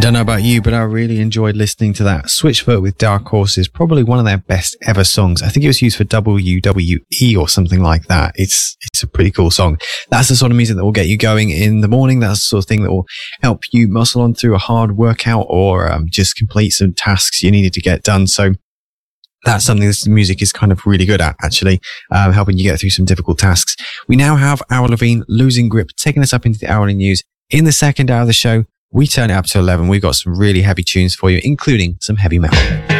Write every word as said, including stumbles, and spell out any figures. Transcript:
don't know about you, but I really enjoyed listening to that. Switchfoot with Dark Horses, probably one of their best ever songs. I think it was used for W W E or something like that. It's it's a pretty cool song. That's the sort of music that will get you going in the morning. That's the sort of thing that will help you muscle on through a hard workout or um, just complete some tasks you needed to get done. So that's something this music is kind of really good at, actually, um, helping you get through some difficult tasks. We now have Avril Lavigne, Losing Grip, taking us up into the hourly news. In the second hour of the show, we turn it up to eleven. We've got some really heavy tunes for you, including some heavy metal.